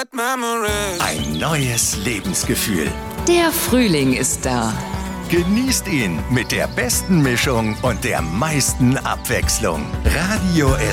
Ein neues Lebensgefühl. Der Frühling ist da. Genießt ihn mit der besten Mischung und der meisten Abwechslung. Radio